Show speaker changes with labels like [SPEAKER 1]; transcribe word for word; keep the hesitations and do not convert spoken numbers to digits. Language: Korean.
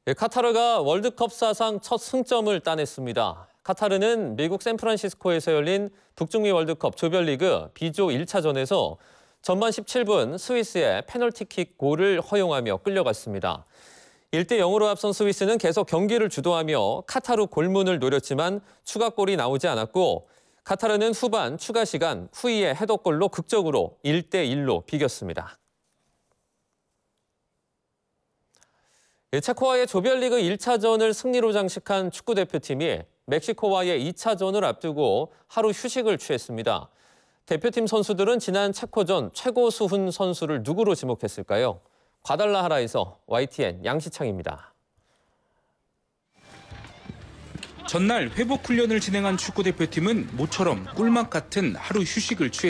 [SPEAKER 1] 예, 카타르가 월드컵 사상 첫 승점을 따냈습니다. 카타르는 미국 샌프란시스코에서 열린 북중미 월드컵 조별리그 B조 일 차전에서 전반 십칠 분 스위스의 페널티킥 골을 허용하며 끌려갔습니다. 일 대 영으로 앞선 스위스는 계속 경기를 주도하며 카타르 골문을 노렸지만 추가골이 나오지 않았고 카타르는 후반 추가 시간 후이의 헤더골로 극적으로 일 대 일로 비겼습니다. 체코와의 조별리그 일 차전을 승리로 장식한 축구대표팀이 멕시코와의 이 차전을 앞두고 하루 휴식을 취했습니다. 대표팀 선수들은 지난 체코전 최고 수훈 선수를 누구로 지목했을까요? 과달라하라에서 와이티엔 양시창입니다.
[SPEAKER 2] 전날 회복 훈련을 진행한 축구대표팀은 모처럼 꿀맛 같은 하루 휴식을 취했습니다.